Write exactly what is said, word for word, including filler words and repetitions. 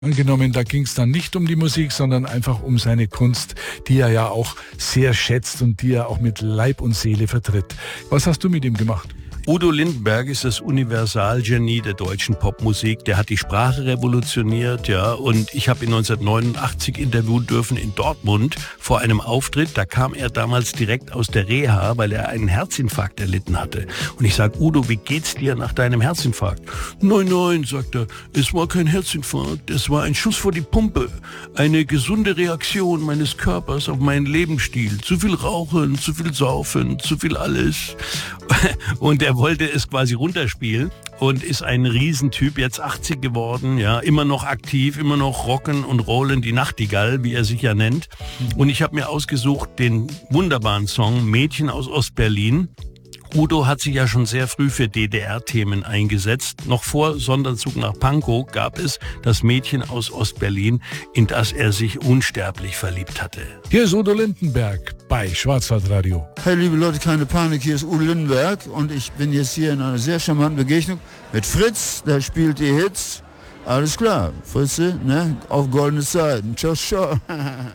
Angenommen, da ging es dann nicht um die Musik, sondern einfach um seine Kunst, die er ja auch sehr schätzt und die er auch mit Leib und Seele vertritt. Was hast du mit ihm gemacht? Udo Lindenberg ist das Universalgenie der deutschen Popmusik. Der hat die Sprache revolutioniert, ja. Und ich habe ihn neunzehnhundertneunundachtzig interviewen dürfen in Dortmund vor einem Auftritt. Da kam er damals direkt aus der Reha, weil er einen Herzinfarkt erlitten hatte. Und ich sage, Udo, wie geht's dir nach deinem Herzinfarkt? Nein, nein, sagt er, es war kein Herzinfarkt, es war ein Schuss vor die Pumpe. Eine gesunde Reaktion meines Körpers auf meinen Lebensstil. Zu viel Rauchen, zu viel Saufen, zu viel alles. Und er wollte es quasi runterspielen und ist ein Riesentyp, jetzt achtzig geworden, ja, immer noch aktiv, immer noch rocken und rollen, die Nachtigall, wie er sich ja nennt. Und ich habe mir ausgesucht den wunderbaren Song Mädchen aus Ostberlin. Udo hat sich ja schon sehr früh für D D R-Themen eingesetzt. Noch vor Sonderzug nach Pankow gab es das Mädchen aus Ostberlin, in das er sich unsterblich verliebt hatte. Hier ist Udo Lindenberg bei Schwarzwaldradio. Hey liebe Leute, keine Panik, hier ist Udo Lindenberg und ich bin jetzt hier in einer sehr charmanten Begegnung mit Fritz, der spielt die Hits. Alles klar, Fritze, ne? Auf goldene Zeiten. Ciao, ciao.